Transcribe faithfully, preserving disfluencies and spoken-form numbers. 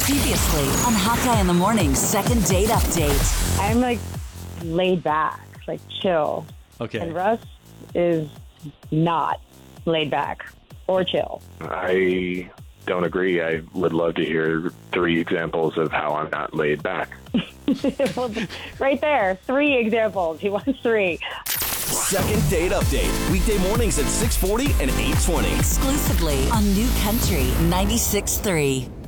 Previously on Hawkeye in the Morning second date update. I'm like laid back, like chill. Okay. And Russ is not laid back or chill. I don't agree. I would love to hear three examples of how I'm not laid back. Well, right there, three examples. He wants three. Second date update. Weekday mornings at six forty and eight twenty. Exclusively on New Country ninety-six point three.